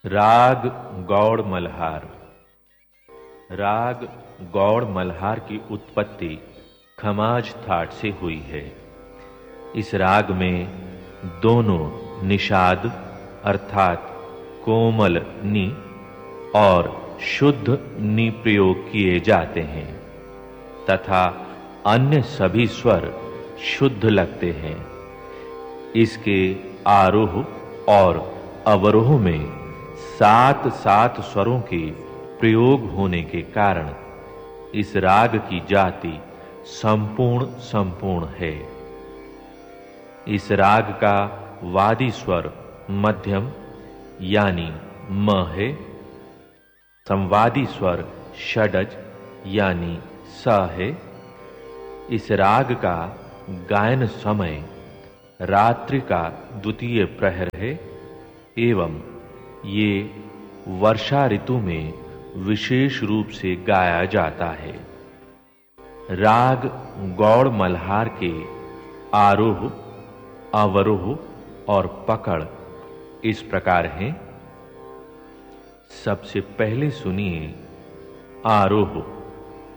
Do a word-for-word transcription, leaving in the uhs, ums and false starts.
राग गौड़ मल्हार। राग गौड़ मल्हार की उत्पत्ति खमाज थाट से हुई है। इस राग में दोनों निषाद अर्थात कोमल नि और शुद्ध नि प्रयोग किए जाते हैं तथा अन्य सभी स्वर शुद्ध लगते हैं। इसके आरोह और अवरोह में सात सात स्वरों के प्रयोग होने के कारण इस राग की जाति संपूर्ण संपूर्ण है। इस राग का वादी स्वर मध्यम यानी म है। संवादी स्वर षडज यानी स है। इस राग का गायन समय रात्रि का द्वितीय प्रहर है एवं ये वर्षा ऋतु में विशेष रूप से गाया जाता है। राग गौड़ मल्हार के आरोह अवरोह और पकड़ इस प्रकार हैं। सबसे पहले सुनिए आरोह।